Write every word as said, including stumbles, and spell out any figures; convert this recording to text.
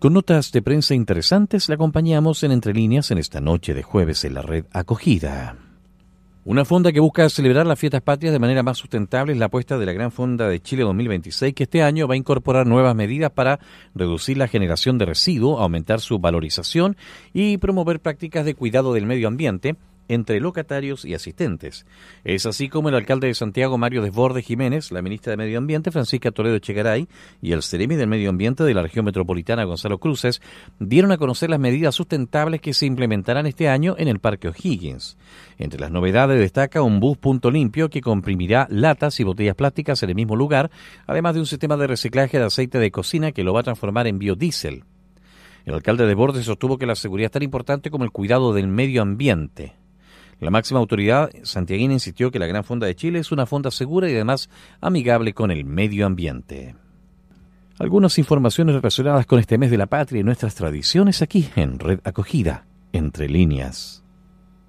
Con notas de prensa interesantes, le acompañamos en Entre Líneas en esta noche de jueves en la red Acogida. Una fonda que busca celebrar las fiestas patrias de manera más sustentable es la apuesta de la Gran Fonda de Chile dos mil veintiséis, que este año va a incorporar nuevas medidas para reducir la generación de residuos, aumentar su valorización y promover prácticas de cuidado del medio ambiente entre locatarios y asistentes. Es así como el alcalde de Santiago, Mario Desbordes Jiménez, la ministra de Medio Ambiente, Francisca Toledo Echegaray, y el Ceremi del Medio Ambiente de la región metropolitana, Gonzalo Cruces, dieron a conocer las medidas sustentables que se implementarán este año en el Parque O'Higgins. Entre las novedades destaca un bus punto limpio que comprimirá latas y botellas plásticas en el mismo lugar, además de un sistema de reciclaje de aceite de cocina que lo va a transformar en biodiesel. El alcalde Desbordes sostuvo que la seguridad es tan importante como el cuidado del medio ambiente. La máxima autoridad santiaguina insistió que la Gran Fonda de Chile es una fonda segura y además amigable con el medio ambiente. Algunas informaciones relacionadas con este mes de la patria y nuestras tradiciones aquí en Red Acogida, Entre Líneas.